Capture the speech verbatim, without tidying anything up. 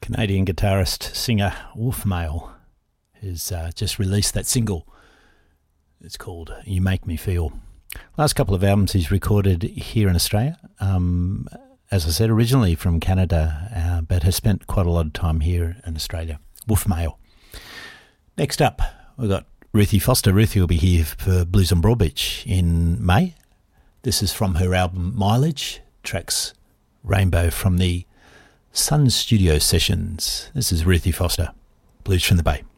Canadian guitarist, singer Wolf Mail has uh, just released that single. It's called You Make Me Feel. Last couple of albums he's recorded here in Australia. Um, as I said, originally from Canada, uh, but has spent quite a lot of time here in Australia. Wolf Mail. Next up, we've got Ruthie Foster. Ruthie will be here for Blues on Broadbeach in May. This is from her album Mileage, tracks Rainbow from the Sun Studio Sessions. This is Ruthie Foster, Blues from the Bay.